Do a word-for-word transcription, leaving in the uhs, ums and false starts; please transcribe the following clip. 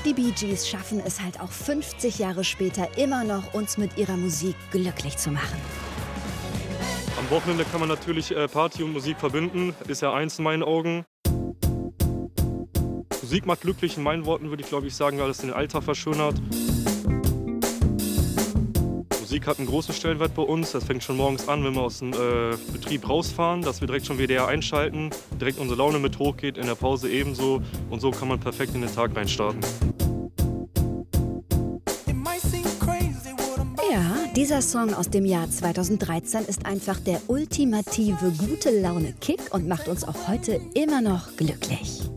Die Bee Gees schaffen es halt auch fünfzig Jahre später immer noch, uns mit ihrer Musik glücklich zu machen. Am Wochenende kann man natürlich äh, Party und Musik verbinden, ist ja eins in meinen Augen. Musik macht glücklich, in meinen Worten würde ich glaube ich sagen, weil es den Alltag verschönert. Musik hat einen großen Stellenwert bei uns. Das fängt schon morgens an, wenn wir aus dem äh, Betrieb rausfahren, dass wir direkt schon W D R einschalten, direkt unsere Laune mit hochgeht, in der Pause ebenso. Und so kann man perfekt in den Tag reinstarten. Ja, dieser Song aus dem Jahr zweitausenddreizehn ist einfach der ultimative gute Laune-Kick und macht uns auch heute immer noch glücklich.